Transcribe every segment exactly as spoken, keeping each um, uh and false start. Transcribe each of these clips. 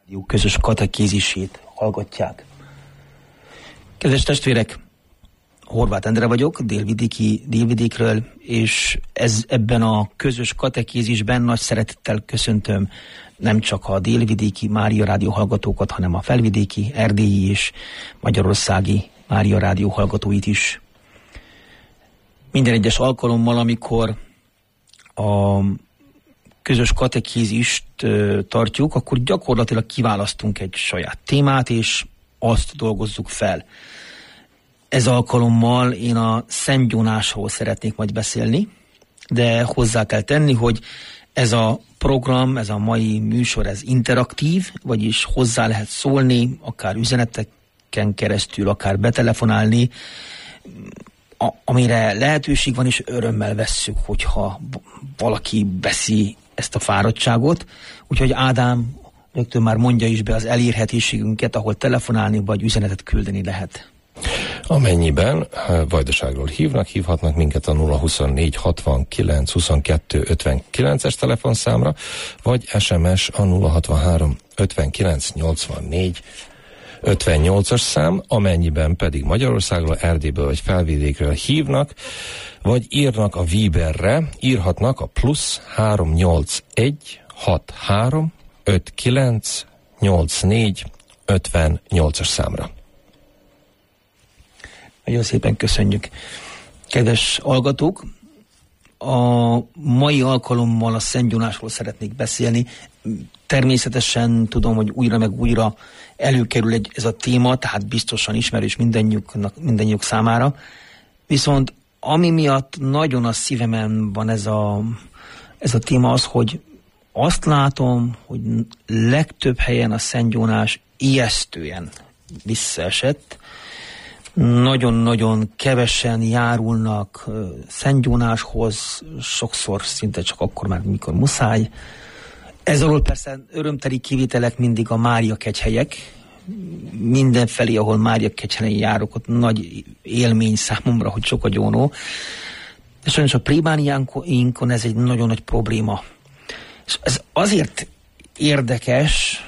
közös katekézisét hallgatják. Kedves testvérek, Horváth Endre vagyok, délvidéki, délvidékről, és ez, ebben a közös katekézisben nagy szeretettel köszöntöm nem csak a délvidéki Mária Rádió hallgatókat, hanem a felvidéki, erdélyi és magyarországi Mária Rádió hallgatóit is. Minden egyes alkalommal, amikor a közös katekézist tartjuk, akkor gyakorlatilag kiválasztunk egy saját témát, és azt dolgozzuk fel. Ez alkalommal én a Szent Gyónásról szeretnék majd beszélni, de hozzá kell tenni, hogy ez a program, ez a mai műsor, ez interaktív, vagyis hozzá lehet szólni, akár üzeneteken keresztül, akár betelefonálni, a, amire lehetőség van, és örömmel vesszük, hogyha valaki veszi ezt a fáradtságot. Úgyhogy Ádám rögtön már mondja is be az elérhetőségünket, ahol telefonálni vagy üzenetet küldeni lehet. Amennyiben Vajdaságról hívnak, hívhatnak minket a nulla huszonnégy hatvankilenc huszonkettő ötvenkilences telefonszámra, vagy es em es a nulla hatvanhárom ötvenkilenc nyolcvannégy ötvennyolcas szám, amennyiben pedig Magyarországról, Erdélyből vagy Felvidékről hívnak, vagy írnak a Viberre, írhatnak a plusz három nyolc egy hat három öt kilenc nyolc négy ötvennyolcas számra. Nagyon szépen köszönjük. Kedves hallgatók, a mai alkalommal a Szent Gyónásról szeretnék beszélni. Természetesen tudom, hogy újra meg újra előkerül egy, ez a téma, tehát biztosan ismerős mindennyiuknak, mindennyiuk számára. Viszont ami miatt nagyon a szívemen van ez a, ez a téma az, hogy azt látom, hogy legtöbb helyen a Szent Gyónás ijesztően visszaesett. Nagyon-nagyon kevesen járulnak uh, Szent Gyónáshoz, sokszor szinte csak akkor már, mikor muszáj. Ez alól persze örömteli kivételek mindig a Mária kegyhelyek. Mindenfelé, ahol Mária kegyhelyen járok, ott nagy élmény számomra, hogy sok a gyónó. De sajnos a plébániánkon ez egy nagyon nagy probléma. És ez azért érdekes,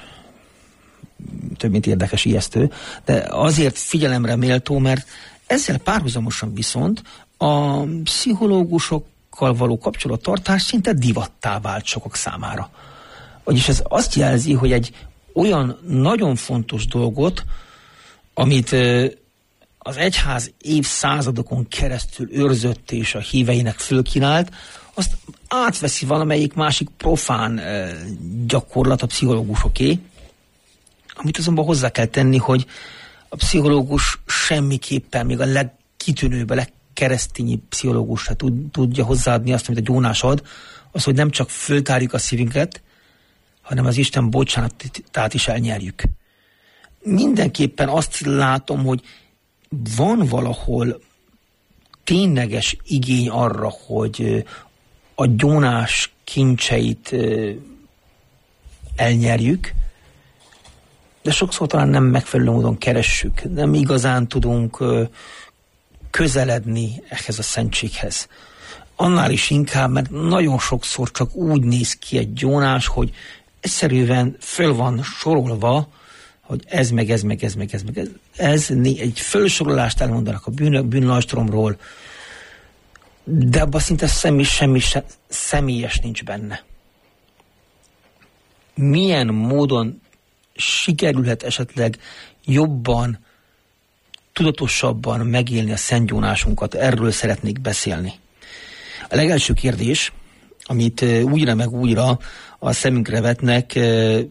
több mint érdekes, ijesztő, de azért figyelemre méltó, mert ezzel párhuzamosan viszont a pszichológusokkal való kapcsolattartás szinte divattá vált sokak számára. Vagyis ez azt jelzi, hogy egy olyan nagyon fontos dolgot, amit az egyház évszázadokon keresztül őrzött és a híveinek fölkínált, azt átveszi valamelyik másik profán gyakorlat, a pszichológusoké, amit azonban hozzá kell tenni, hogy a pszichológus semmiképpen, még a legkitűnőbb, a legkeresztényi pszichológus se tud, tudja hozzáadni azt, amit a gyónás ad, az, hogy nem csak föltárjuk a szívünket, hanem az Isten bocsánatát is elnyerjük. Mindenképpen azt látom, hogy van valahol tényleges igény arra, hogy a gyónás kincseit elnyerjük, de sokszor talán nem megfelelő módon keressük, nem igazán tudunk közeledni ehhez a szentséghez. Annál is inkább, mert nagyon sokszor csak úgy néz ki egy gyónás, hogy egyszerűen föl van sorolva, hogy ez meg ez meg ez meg ez meg ez. Ez egy fölsorolást elmondanak a bűn, bűnlajstromról, de abban szinte semmi, semmi személyes nincs benne. Milyen módon sikerülhet esetleg jobban, tudatosabban megélni a Szent Gyónásunkat? Erről szeretnék beszélni. A legelső kérdés, amit újra meg újra a szemünkre vetnek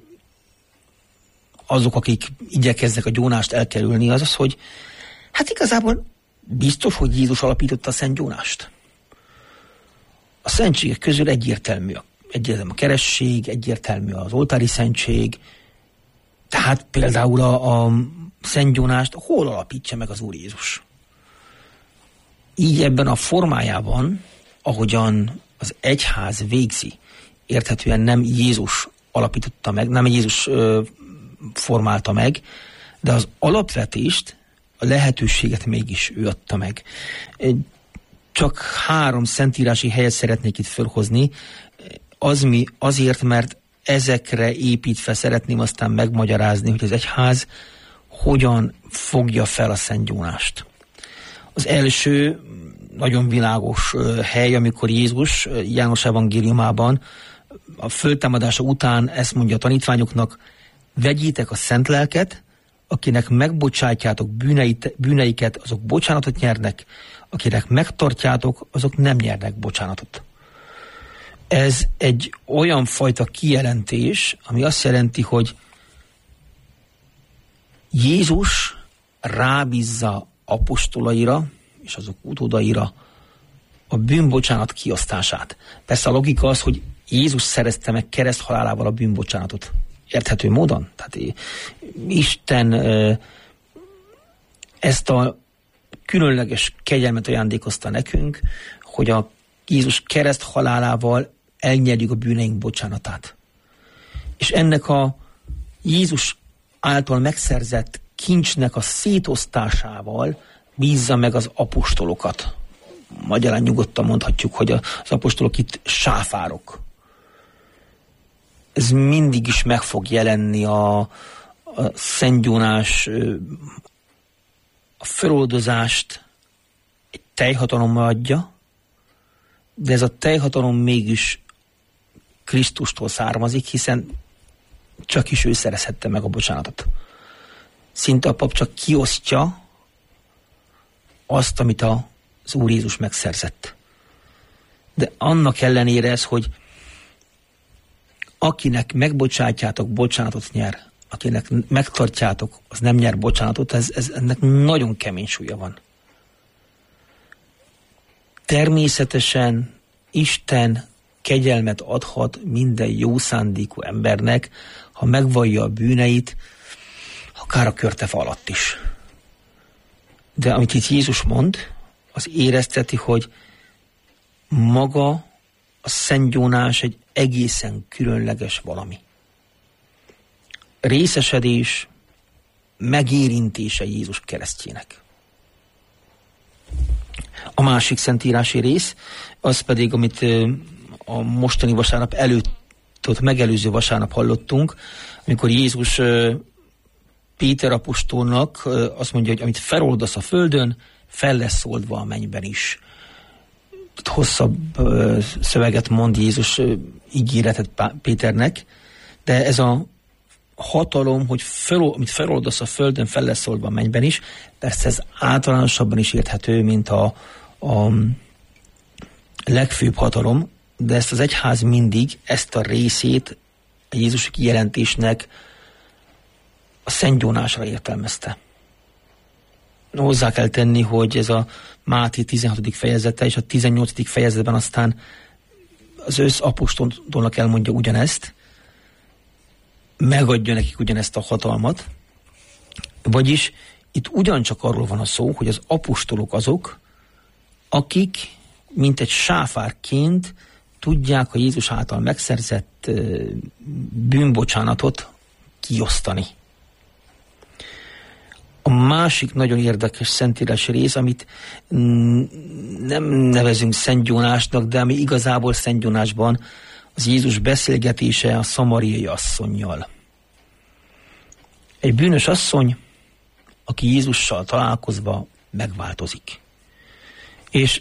azok, akik igyekeznek a gyónást elkerülni, az az, hogy hát igazából biztos, hogy Jézus alapította a Szent Gyónást. A szentségek közül egyértelmű, egyértelmű a keresség, egyértelmű az oltári szentség, tehát például a, a Szent Gyónást hol alapítja meg az Úr Jézus? Így ebben a formájában, ahogyan az egyház végzi, érthetően nem Jézus alapította meg, nem Jézus ö, formálta meg, de az alapvetést, a lehetőséget mégis ő adta meg. Csak három szentírási helyet szeretnék itt felhozni, az mi, azért, mert ezekre építve szeretném aztán megmagyarázni, hogy az egyház hogyan fogja fel a Szent Gyónást. Az első nagyon világos hely, amikor Jézus János evangéliumában a föltámadása után ezt mondja a tanítványoknak: vegyétek a szent lelket, akinek megbocsátjátok bűneit, bűneiket, azok bocsánatot nyernek, akinek megtartjátok, azok nem nyernek bocsánatot. Ez egy olyan fajta kijelentés, ami azt jelenti, hogy Jézus rábízza apostolaira és azok utódaira a bűnbocsánat kiosztását. Persze a logika az, hogy Jézus szerezte meg kereszt halálával a bűnbocsánatot. Érthető módon? Tehát Isten ezt a különleges kegyelmet ajándékozta nekünk, hogy a Jézus kereszt halálával elnyerjük a bűneink bocsánatát. És ennek a Jézus által megszerzett kincsnek a szétosztásával bízza meg az apostolokat. Magyarán nyugodtan mondhatjuk, hogy az apostolok itt sáfárok. Ez mindig is meg fog jelenni a, a Szent Gyónás, a feloldozást egy teljhatalommal adja, de ez a teljhatalom mégis Krisztustól származik, hiszen csak is ő szerezhette meg a bocsánatot. Szinte a pap csak kiosztja azt, amit a, az Úr Jézus megszerzett. De annak ellenére ez, hogy akinek megbocsátjátok, bocsánatot nyer, akinek megtartjátok, az nem nyer bocsánatot, ez, ez, ennek nagyon kemény súlya van. Természetesen Isten kegyelmet adhat minden jó szándékú embernek, ha megvallja a bűneit, akár a körtefa alatt is. De amit itt Jézus mond, az érezteti, hogy maga a Szent Gyónás egy egészen különleges valami. Részesedés, megérintése Jézus keresztjének. A másik szentírási rész, az pedig, amit a mostani vasárnap előtt, ott megelőző vasárnap hallottunk, amikor Jézus Péter apostolnak azt mondja, hogy amit feloldasz a földön, fel lesz oldva a mennyben is. Hosszabb szöveget mond Jézus, ígéretet Péternek, de ez a hatalom, hogy fel, amit feloldasz a földön, fel lesz oldva a mennyben is, persze ez általánosabban is érthető, mint a, a legfőbb hatalom, de ezt az egyház mindig, ezt a részét a Jézusi kijelentésnek a Szent Gyónásra értelmezte. Hozzá kell tenni, hogy ez a Máté tizenhatodik fejezete és a tizennyolcadik fejezetben aztán az összapostolnak elmondja ugyanezt, megadja nekik ugyanezt a hatalmat, vagyis itt ugyancsak arról van a szó, hogy az apostolok azok, akik mint egy sáfárként tudják a Jézus által megszerzett bűnbocsánatot kiosztani. A másik nagyon érdekes szentírási rész, amit nem nevezünk Szent Gyónásnak, de ami igazából Szent Gyónásban az Jézus beszélgetése a szamariai asszonnyal. Egy bűnös asszony, aki Jézussal találkozva megváltozik. És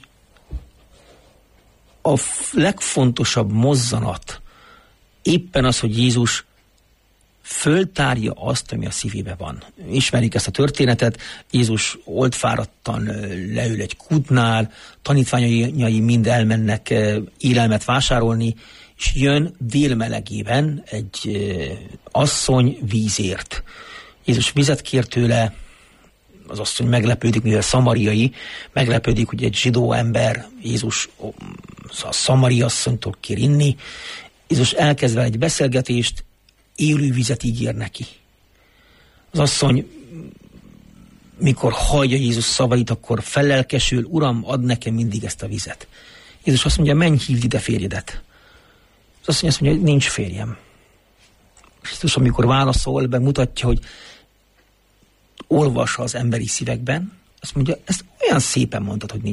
a legfontosabb mozzanat éppen az, hogy Jézus föltárja azt, ami a szívébe van. Ismerik ezt a történetet, Jézus oldfáradtan leül egy kútnál, tanítványai mind elmennek élelmet vásárolni, és jön délmelegében egy asszony vízért. Jézus vizet kér tőle, az asszony meglepődik, mivel szamariai, meglepődik, hogy egy zsidó ember Jézus a szamari asszonytól kér inni. Jézus elkezd vele egy beszélgetést, élő vizet ígér neki. Az asszony, mikor hallja Jézus szavait, akkor fellelkesül, Uram, add nekem mindig ezt a vizet. Jézus azt mondja, menj, hívd ide férjedet. Az asszony azt mondja, hogy nincs férjem. Jézus, amikor válaszol, bemutatja, hogy olvassa az emberi szívekben, azt mondja, ezt olyan szépen mondtad, hogy nincs